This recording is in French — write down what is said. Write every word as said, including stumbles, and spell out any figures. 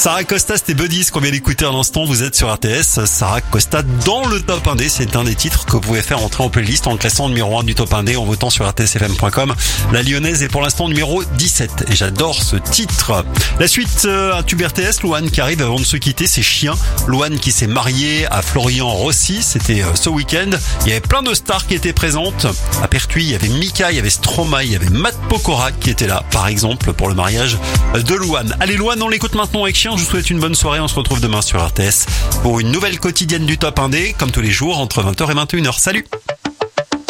Sarah Costa, c'était Buddies qu'on vient d'écouter à l'instant. Vous êtes sur R T S. Sarah Costa dans le top un D. C'est un des titres que vous pouvez faire entrer en playlist en classant numéro un du top un D en votant sur r t s f m point com. La Lyonnaise est pour l'instant numéro dix-sept. Et j'adore ce titre. La suite, euh, un tube R T S. Louane qui arrive avant de se quitter. C'est Chien. Louane qui s'est mariée à Florian Rossi. C'était euh, ce week-end. Il y avait plein de stars qui étaient présentes. À Pertuis, il y avait Mika, il y avait Stromae, il y avait Matt Pokora qui était là, par exemple, pour le mariage de Louane. Allez, Louane, on l'écoute maintenant avec Chien. Je vous souhaite une bonne soirée. On se retrouve demain sur R T S pour une nouvelle quotidienne du top un D, comme tous les jours, entre vingt heures et vingt et une heures. Salut!